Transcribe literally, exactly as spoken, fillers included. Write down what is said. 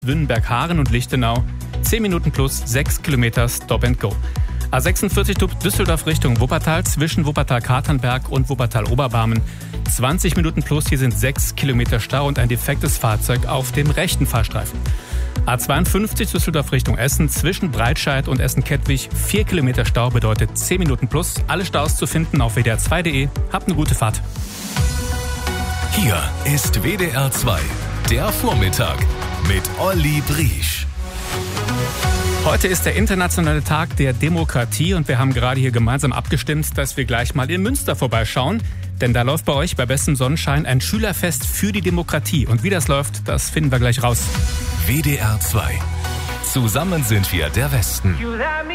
Wünnenberg-Haaren und Lichtenau. zehn Minuten plus sechs Kilometer Stop and Go. A sechsundvierzig Tup Düsseldorf Richtung Wuppertal zwischen Wuppertal-Katernberg und Wuppertal-Oberbarmen. zwanzig Minuten plus, hier sind sechs Kilometer Stau und ein defektes Fahrzeug auf dem rechten Fahrstreifen. A zweiundfünfzig Düsseldorf Richtung Essen zwischen Breitscheid und Essen-Kettwig. vier Kilometer Stau bedeutet zehn Minuten plus. Alle Staus zu finden auf w d r zwei punkt d e. Habt eine gute Fahrt. Hier ist W D R zwei, der Vormittag mit Olli Briesch. Heute ist der internationale Tag der Demokratie und wir haben gerade hier gemeinsam abgestimmt, dass wir gleich mal in Münster vorbeischauen. Denn da läuft bei euch bei bestem Sonnenschein ein Schülerfest für die Demokratie. Und wie das läuft, das finden wir gleich raus. W D R zwei. Zusammen sind wir der Westen.